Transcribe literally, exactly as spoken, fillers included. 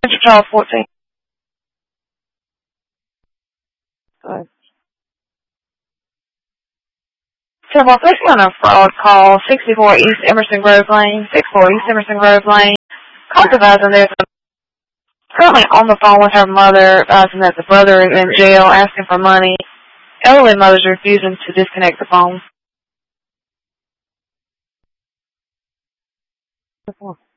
Child fourteen. Good. So, well, this on a fraud call, sixty-four East Emerson Grove Lane, sixty-four East Emerson Grove Lane. Call advising there's a, currently on the phone with her mother, advising that the brother is in jail, asking for money. Elderly mother's refusing to disconnect the phone.